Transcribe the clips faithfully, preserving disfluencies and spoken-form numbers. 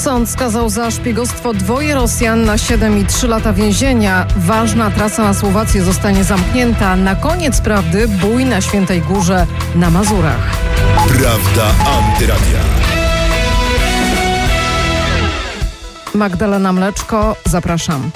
Sąd skazał za szpiegostwo dwoje Rosjan na siedem i trzy lata więzienia. Ważna trasa na Słowację zostanie zamknięta. Na koniec prawdy bój na Świętej Górze na Mazurach. Prawda Antyradia. Magdalena Mleczko, zapraszam.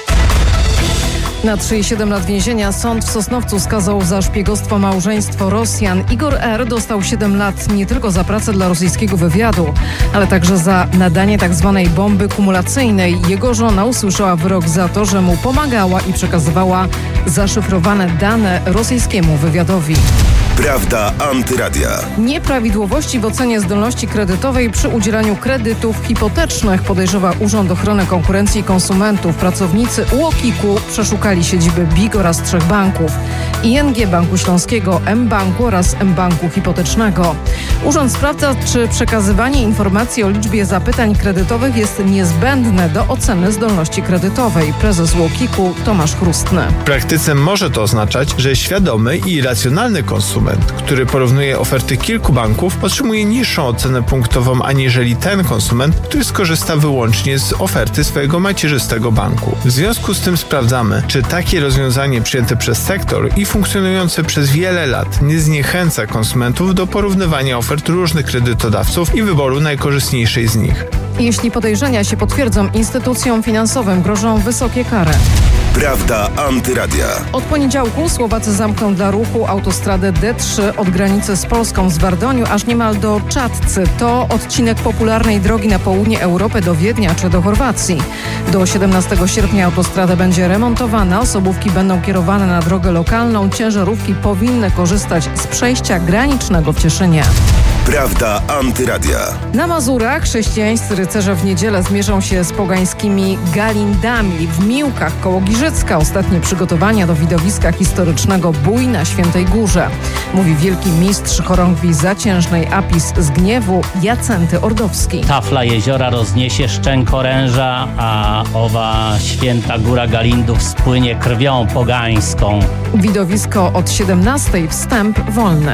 Na trzy i siedem lat więzienia sąd w Sosnowcu skazał za szpiegostwo małżeństwo Rosjan. Igor R. dostał siedem lat nie tylko za pracę dla rosyjskiego wywiadu, ale także za nadanie tzw. bomby kumulacyjnej. Jego żona usłyszała wyrok za to, że mu pomagała i przekazywała zaszyfrowane dane rosyjskiemu wywiadowi. Prawda Antyradia. Nieprawidłowości w ocenie zdolności kredytowej przy udzielaniu kredytów hipotecznych podejrzewa Urząd Ochrony Konkurencji i Konsumentów. Pracownicy U O K I K-u przeszukali siedziby B I G oraz trzech banków: I N G Banku Śląskiego, mBanku oraz mBanku Hipotecznego. Urząd sprawdza, czy przekazywanie informacji o liczbie zapytań kredytowych jest niezbędne do oceny zdolności kredytowej. Prezes U O K I K-u Tomasz Chrustny. W praktyce może to oznaczać, że świadomy i racjonalny konsument, który porównuje oferty kilku banków, otrzymuje niższą ocenę punktową aniżeli ten konsument, który skorzysta wyłącznie z oferty swojego macierzystego banku. W związku z tym sprawdzamy, czy takie rozwiązanie przyjęte przez sektor i funkcjonujące przez wiele lat nie zniechęca konsumentów do porównywania ofert różnych kredytodawców i wyboru najkorzystniejszej z nich. Jeśli podejrzenia się potwierdzą, instytucjom finansowym grożą wysokie kary. Prawda Antyradia. Od poniedziałku Słowacy zamkną dla ruchu autostradę D trzy od granicy z Polską z Wardoniu aż niemal do Czadcy. To odcinek popularnej drogi na południe Europy do Wiednia czy do Chorwacji. Do siedemnastego sierpnia autostrada będzie remontowana, osobówki będą kierowane na drogę lokalną, ciężarówki powinny korzystać z przejścia granicznego w Cieszynie. Prawda Antyradia. Na Mazurach chrześcijańscy rycerze w niedzielę zmierzą się z pogańskimi galindami. W Miłkach koło Giżycka ostatnie przygotowania do widowiska historycznego Bój na Świętej Górze. Mówi wielki mistrz chorągwi zaciężnej Apis z Gniewu Jacenty Ordowski. Tafla jeziora rozniesie szczęk oręża, a owa święta góra Galindów spłynie krwią pogańską. Widowisko od siedemnastej, wstęp wolny.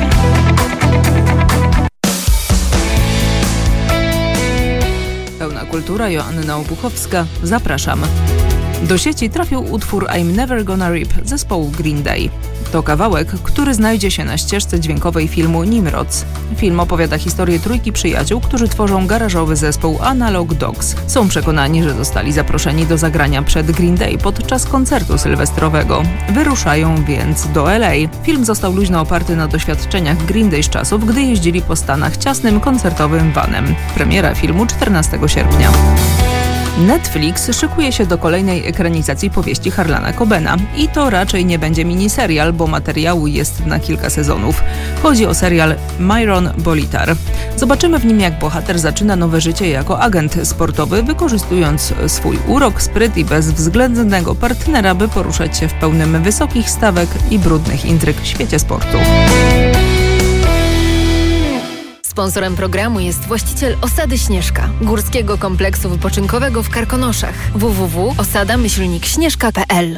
Pełna kultura, Joanna Obuchowska. Zapraszam. Do sieci trafił utwór I'm Never Gonna Rip zespołu Green Day. To kawałek, który znajdzie się na ścieżce dźwiękowej filmu Nimrods. Film opowiada historię trójki przyjaciół, którzy tworzą garażowy zespół Analog Dogs. Są przekonani, że zostali zaproszeni do zagrania przed Green Day podczas koncertu sylwestrowego. Wyruszają więc do L A. Film został luźno oparty na doświadczeniach Green Day z czasów, gdy jeździli po Stanach ciasnym koncertowym vanem. Premiera filmu czternastego sierpnia. Netflix szykuje się do kolejnej ekranizacji powieści Harlana Cobena. I to raczej nie będzie miniserial, bo materiału jest na kilka sezonów. Chodzi o serial Myron Bolitar. Zobaczymy w nim, jak bohater zaczyna nowe życie jako agent sportowy, wykorzystując swój urok, spryt i bezwzględnego partnera, by poruszać się w pełnym wysokich stawek i brudnych intryg w świecie sportu. Sponsorem programu jest właściciel Osady Śnieżka, górskiego kompleksu wypoczynkowego w Karkonoszach. w w w kropka osada myślnik śnieżka kropka p l.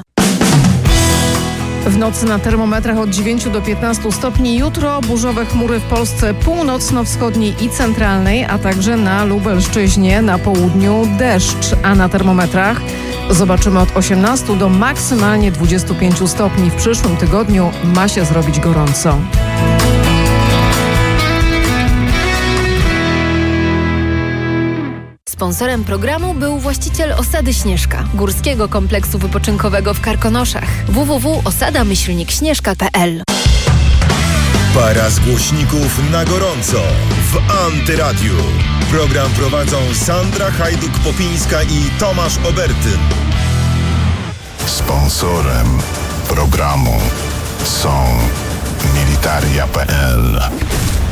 W nocy na termometrach od dziewięciu do piętnastu stopni. Jutro burzowe chmury w Polsce północno-wschodniej i centralnej, a także na Lubelszczyźnie, na południu deszcz. A na termometrach zobaczymy od osiemnastu do maksymalnie dwudziestu pięciu stopni. W przyszłym tygodniu ma się zrobić gorąco. Sponsorem programu był właściciel Osady Śnieżka, górskiego kompleksu wypoczynkowego w Karkonoszach. w w w kropka osada myślnik śnieżka kropka p l. Para z głośników na gorąco w Antyradiu. Program prowadzą Sandra Hajduk-Popińska i Tomasz Obertyn. Sponsorem programu są Militaria kropka p l.